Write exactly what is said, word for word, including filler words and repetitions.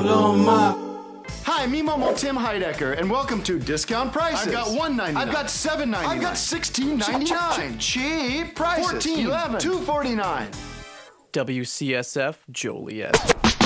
load 'em up. Hi, me Momo Tim Heidecker, and welcome to Discount Prices. I've got one ninety-nine. I've got seven ninety-nine. I've got sixteen ninety-nine. Cheap prices. Fourteen. eleven. Two forty-nine. W C S F Joliet.